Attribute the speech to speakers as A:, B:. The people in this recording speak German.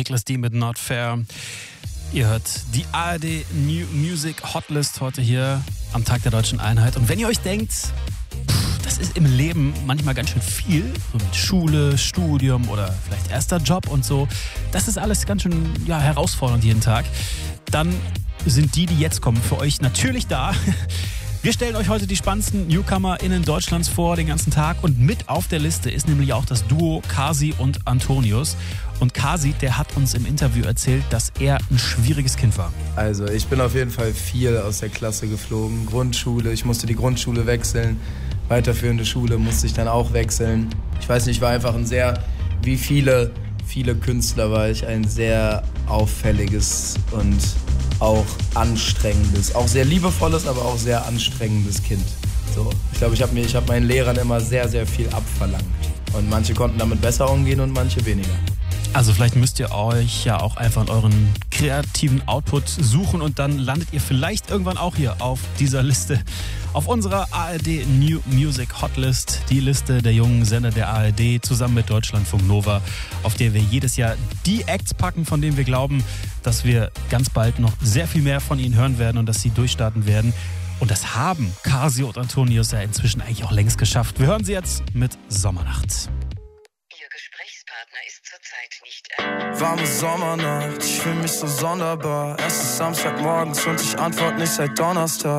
A: Nicholas D. mit Not Fair. Ihr hört die ARD New Music Hotlist heute hier am Tag der Deutschen Einheit. Und wenn ihr euch denkt, das ist im Leben manchmal ganz schön viel, so mit Schule, Studium oder vielleicht erster Job und so, das ist alles ganz schön herausfordernd jeden Tag, dann sind die jetzt kommen, für euch natürlich da. Wir stellen euch heute die spannendsten NewcomerInnen Deutschlands vor den ganzen Tag und mit auf der Liste ist nämlich auch das Duo Kasi und Antonius. Und Kasi, der hat uns im Interview erzählt, dass er ein schwieriges Kind war.
B: Also ich bin auf jeden Fall viel aus der Klasse geflogen. Grundschule, ich musste die Grundschule wechseln. Weiterführende Schule musste ich dann auch wechseln. Ich weiß nicht, ich war einfach ein sehr, wie viele Künstler war ich, ein sehr auffälliges und auch anstrengendes, auch sehr liebevolles, aber auch sehr anstrengendes Kind. So, ich glaube, ich hab meinen Lehrern immer sehr, sehr viel abverlangt. Und manche konnten damit besser umgehen und manche weniger.
A: Also vielleicht müsst ihr euch ja auch einfach in euren kreativen Output suchen und dann landet ihr vielleicht irgendwann auch hier auf dieser Liste. Auf unserer ARD New Music Hotlist, die Liste der jungen Sender der ARD zusammen mit Deutschlandfunk Nova, auf der wir jedes Jahr die Acts packen, von denen wir glauben, dass wir ganz bald noch sehr viel mehr von ihnen hören werden und dass sie durchstarten werden. Und das haben Kasi und Antonius ja inzwischen eigentlich auch längst geschafft. Wir hören sie jetzt mit Sommernacht.
C: Ihr Gesprächspartner ist zurzeit nicht
D: Warme Sommernacht, ich fühl mich so sonderbar. Es ist Samstagmorgens und ich antworte nicht seit Donnerstag.